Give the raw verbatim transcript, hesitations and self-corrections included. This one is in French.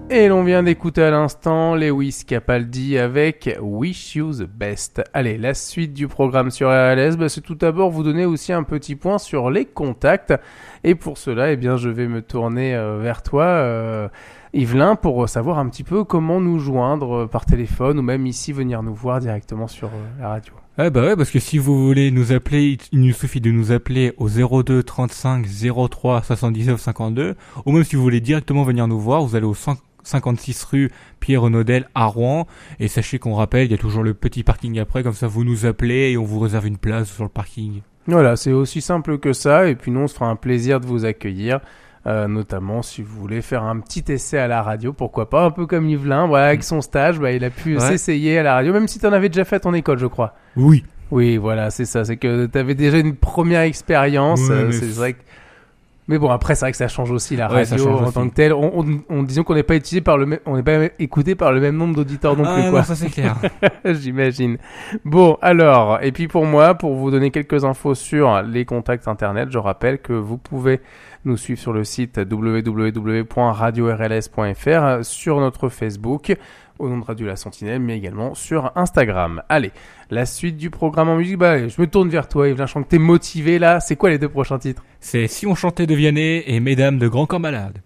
Et l'on vient d'écouter à l'instant Lewis Capaldi avec Wish You the Best. Allez, la suite du programme sur R L S, bah, c'est tout d'abord vous donner aussi un petit point sur les contacts. Et pour cela, eh bien, je vais me tourner euh, vers toi, euh, Yvelin, pour savoir un petit peu comment nous joindre euh, par téléphone ou même ici venir nous voir directement sur euh, la radio. Ah bah ouais, parce que si vous voulez nous appeler, il nous suffit de nous appeler au zéro deux trente-cinq zéro trois soixante-dix-neuf cinquante-deux, ou même si vous voulez directement venir nous voir, vous allez au cent cinquante-six rue Pierre Renaudel à Rouen, et sachez qu'on rappelle, il y a toujours le petit parking après, comme ça vous nous appelez et on vous réserve une place sur le parking. Voilà, c'est aussi simple que ça, et puis nous on se fera un plaisir de vous accueillir. Euh, notamment si vous voulez faire un petit essai à la radio, pourquoi pas, un peu comme Yvelin, voilà, avec son stage, bah, il a pu ouais. s'essayer à la radio, même si tu en avais déjà fait à ton école, je crois. Oui. Oui, voilà, c'est ça, c'est que tu avais déjà une première expérience, ouais, euh, c'est vrai que... Mais bon, après, c'est vrai que ça change aussi la radio ouais, en aussi. tant que telle. On, on, on disons qu'on n'est pas utilisé par le même, on n'est pas écouté par le même nombre d'auditeurs non ah, plus, quoi. Non, ça c'est clair. J'imagine. Bon, alors, et puis pour moi, pour vous donner quelques infos sur les contacts internet, je rappelle que vous pouvez nous suivre sur le site w w w point radio r l s point f r, sur notre Facebook, au nom de Radio La Sentinelle, mais également sur Instagram. Allez, la suite du programme en musique, bah, je me tourne vers toi, Yvelin, je sens que t'es motivé là. C'est quoi les deux prochains titres ? C'est Si on chantait de Vianney et Mesdames de Grand Corps Malade.